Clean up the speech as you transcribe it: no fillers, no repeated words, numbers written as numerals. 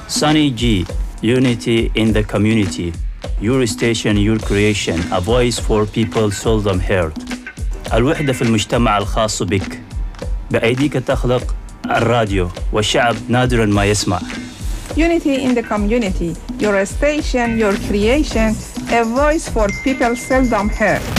Sunny G, unity in the community. Your station, your creation, a voice for people seldom heard. الوحدة في المجتمع الخاص بك. بأيديك تخلق الراديو والشعب نادراً ما يسمع. Unity in the community. Your station, your creation, a voice for people seldom heard.